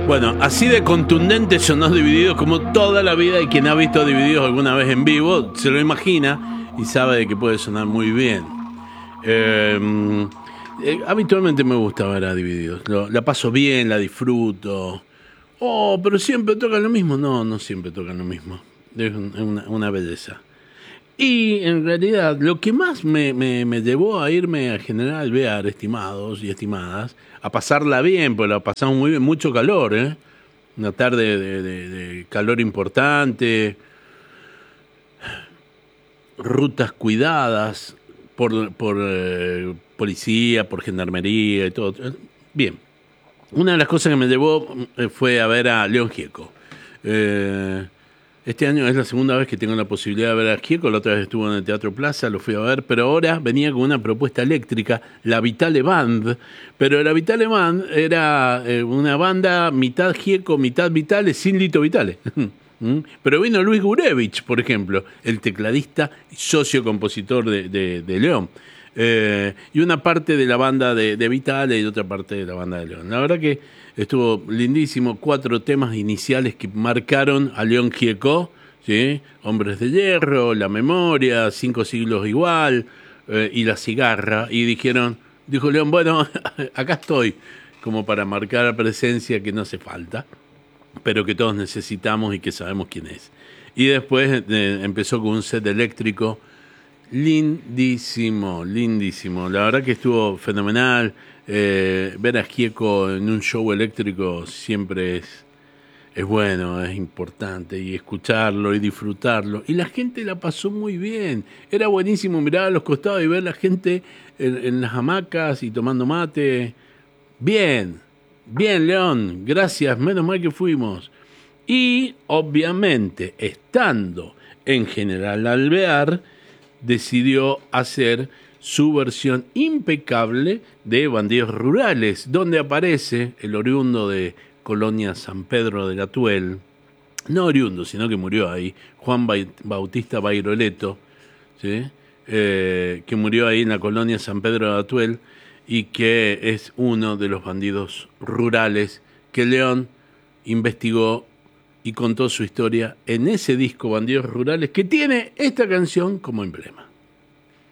Bueno, así de contundentes son los Divididos como toda la vida, y quien ha visto Divididos alguna vez en vivo se lo imagina y sabe de que puede sonar muy bien. Habitualmente me gusta ver a Divididos, la paso bien, la disfruto. Oh, pero siempre tocan lo mismo. No, no siempre tocan lo mismo. Es una belleza. Y en realidad lo que más me llevó a irme a General Alvear, estimados y estimadas, a pasarla bien, porque la pasamos muy bien, mucho calor, ¿eh? Una tarde de calor importante, rutas cuidadas por policía, por gendarmería y todo. Bien. Una de las cosas que me llevó fue a ver a León Gieco. Este año es la segunda vez que tengo la posibilidad de ver a Gieco. La otra vez estuvo en el Teatro Plaza, lo fui a ver, pero ahora venía con una propuesta eléctrica, la Vitale Band. Pero la Vitale Band era una banda mitad Gieco, mitad Vitale, sin Lito Vitale. Pero vino Luis Gurevich, por ejemplo, el tecladista y socio compositor de León. Y una parte de la banda de Vitale y otra parte de la banda de León. La verdad que estuvo lindísimo. 4 temas iniciales que marcaron a León Gieco, ¿sí? Hombres de Hierro, La Memoria, 5 siglos igual, y La Cigarra. Y dijo León, bueno, acá estoy, como para marcar la presencia que no hace falta, pero que todos necesitamos y que sabemos quién es. Y después empezó con un set eléctrico lindísimo, lindísimo. La verdad que estuvo fenomenal. Ver a Gieco en un show eléctrico siempre es bueno, es importante, y escucharlo y disfrutarlo. Y la gente la pasó muy bien. Era buenísimo mirar a los costados y ver la gente en las hamacas y tomando mate. Bien, bien, León, gracias, menos mal que fuimos. Y obviamente, estando en General Alvear, decidió hacer su versión impecable de Bandidos Rurales, donde aparece el oriundo de Colonia San Pedro de la Tuel, no oriundo, sino que murió ahí, Juan Bautista Bairoleto, ¿sí? Que murió ahí en la Colonia San Pedro de la Tuel, y que es uno de los bandidos rurales que León investigó y contó su historia en ese disco Bandidos Rurales, que tiene esta canción como emblema.